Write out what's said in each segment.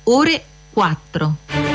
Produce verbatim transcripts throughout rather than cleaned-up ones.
ore quattro.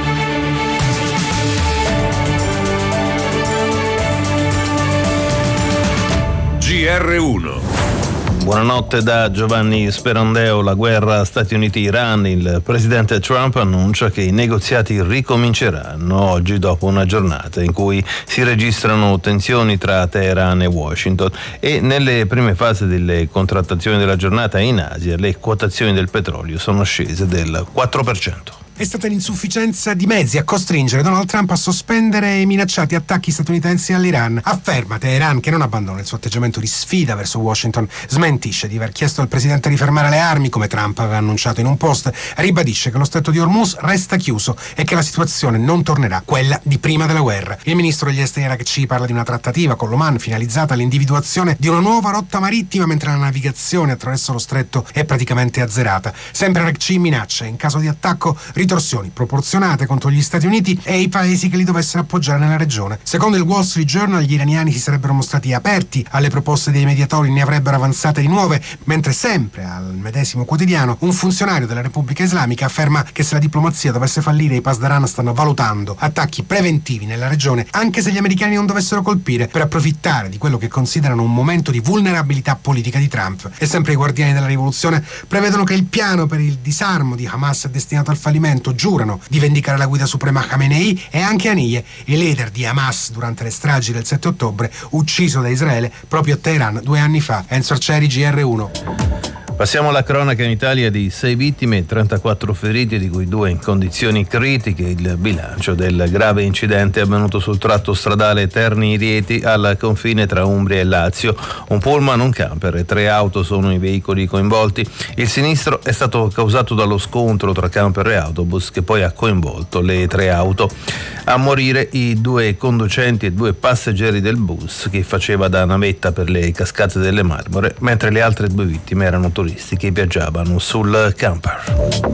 G R uno. Buonanotte da Giovanni Sperandeo. La guerra Stati Uniti-Iran. Il presidente Trump annuncia che i negoziati ricominceranno oggi dopo una giornata in cui si registrano tensioni tra Teheran e Washington, e nelle prime fasi delle contrattazioni della giornata in Asia le quotazioni del petrolio sono scese del quattro per cento. È stata l'insufficienza di mezzi a costringere Donald Trump a sospendere i minacciati attacchi statunitensi all'Iran. Afferma Teheran che non abbandona il suo atteggiamento di sfida verso Washington, smentisce di aver chiesto al presidente di fermare le armi come Trump aveva annunciato in un post, ribadisce che lo stretto di Hormuz resta chiuso e che la situazione non tornerà quella di prima della guerra. Il ministro degli esteri Arakci parla di una trattativa con l'Oman finalizzata all'individuazione di una nuova rotta marittima, mentre la navigazione attraverso lo stretto è praticamente azzerata. Sempre Arakci minaccia in caso di attacco ritorsioni proporzionate contro gli Stati Uniti e i paesi che li dovessero appoggiare nella regione. Secondo il Wall Street Journal, gli iraniani si sarebbero mostrati aperti alle proposte dei mediatori, ne avrebbero avanzate di nuove, mentre sempre al medesimo quotidiano un funzionario della Repubblica Islamica afferma che se la diplomazia dovesse fallire, i Pasdaran stanno valutando attacchi preventivi nella regione, anche se gli americani non dovessero colpire, per approfittare di quello che considerano un momento di vulnerabilità politica di Trump. E sempre i guardiani della rivoluzione prevedono che il piano per il disarmo di Hamas è destinato al fallimento. Giurano di vendicare la guida suprema Khamenei e anche Haniyeh, il leader di Hamas durante le stragi del sette ottobre, ucciso da Israele proprio a Teheran due anni fa. Enzo Arcieri, G R uno. Passiamo alla cronaca in Italia di sei vittime e trentaquattro feriti, di cui due in condizioni critiche. Il bilancio del grave incidente avvenuto sul tratto stradale Terni-Rieti al confine tra Umbria e Lazio. Un pullman, un camper e tre auto sono i veicoli coinvolti. Il sinistro è stato causato dallo scontro tra camper e autobus, che poi ha coinvolto le tre auto. A morire i due conducenti e due passeggeri del bus che faceva da navetta per le cascate delle Marmore, mentre le altre due vittime erano turisti che viaggiavano sul camper.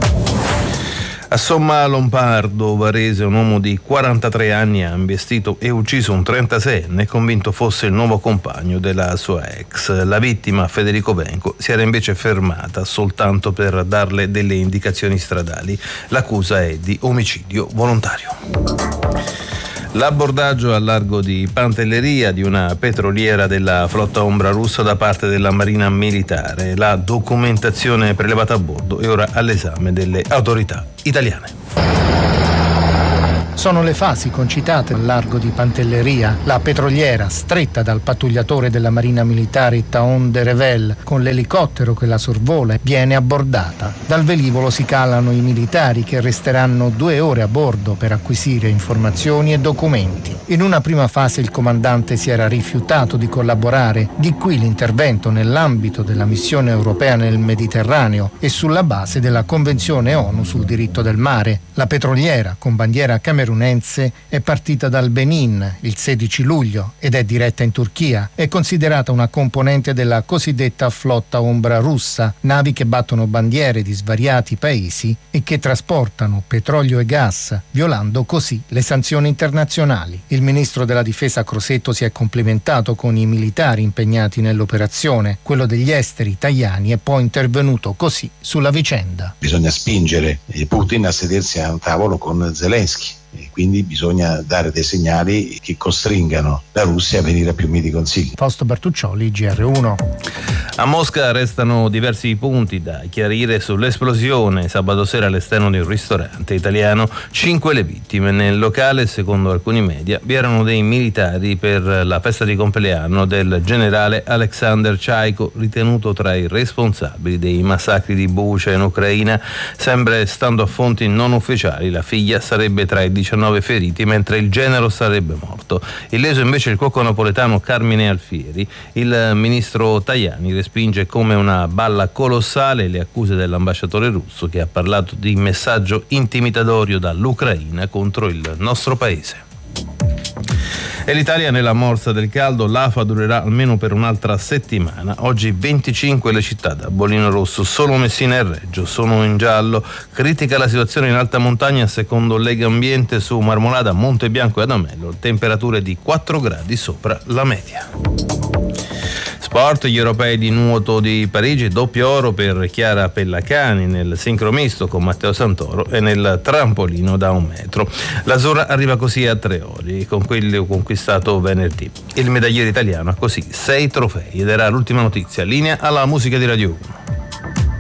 A Somma Lombardo, Varese, un uomo di quarantatré anni ha investito e ucciso un trentaseienne convinto fosse il nuovo compagno della sua ex. La vittima, Federico Venco, si era invece fermata soltanto per darle delle indicazioni stradali. L'accusa è di omicidio volontario. L'abbordaggio al largo di Pantelleria di una petroliera della flotta ombra russa da parte della Marina Militare. La documentazione prelevata a bordo è ora all'esame delle autorità italiane. Sono le fasi concitate al largo di Pantelleria. La petroliera, stretta dal pattugliatore della Marina Militare Taon de Revel, con l'elicottero che la sorvola, viene abbordata. Dal velivolo si calano i militari che resteranno due ore a bordo per acquisire informazioni e documenti. In una prima fase il comandante si era rifiutato di collaborare, di qui l'intervento nell'ambito della missione europea nel Mediterraneo e sulla base della Convenzione ONU sul diritto del mare. La petroliera, con bandiera camerunese, è partita dal Benin il sedici luglio ed è diretta in Turchia. È considerata una componente della cosiddetta flotta ombra russa, navi che battono bandiere di svariati paesi e che trasportano petrolio e gas, violando così le sanzioni internazionali. Il ministro della difesa Crosetto si è complimentato con i militari impegnati nell'operazione. Quello degli esteri Tajani è poi intervenuto così sulla vicenda. Bisogna spingere Putin a sedersi a un tavolo con Zelensky. E quindi bisogna dare dei segnali che costringano la Russia a venire a più miti consigli. Fausto Bertuccioli, G R uno. A Mosca restano diversi punti da chiarire sull'esplosione sabato sera all'esterno di un ristorante italiano. Cinque le vittime. Nel locale, secondo alcuni media, vi erano dei militari per la festa di compleanno del generale Alexander Chaiko, ritenuto tra i responsabili dei massacri di Bucha in Ucraina. Sempre stando a fonti non ufficiali, la figlia sarebbe tra i diciannove feriti, mentre il genero sarebbe morto. Illeso invece il cuoco napoletano Carmine Alfieri. Il ministro Tajani respinge come una balla colossale le accuse dell'ambasciatore russo, che ha parlato di messaggio intimidatorio dall'Ucraina contro il nostro paese. E l'Italia nella morsa del caldo. L'A F A durerà almeno per un'altra settimana. Oggi venticinque le città da bollino rosso, solo Messina e Reggio sono in giallo. Critica la situazione in alta montagna secondo Lega Ambiente su Marmolada, Monte Bianco e Adamello, temperature di quattro gradi sopra la media. Sport, gli europei di nuoto di Parigi, doppio oro per Chiara Pellacani nel sincromisto con Matteo Santoro e nel trampolino da un metro. L'azzurra arriva così a tre ori con quello conquistato venerdì. Il medagliere italiano ha così sei trofei ed era l'ultima notizia. Linea alla musica di Radio uno.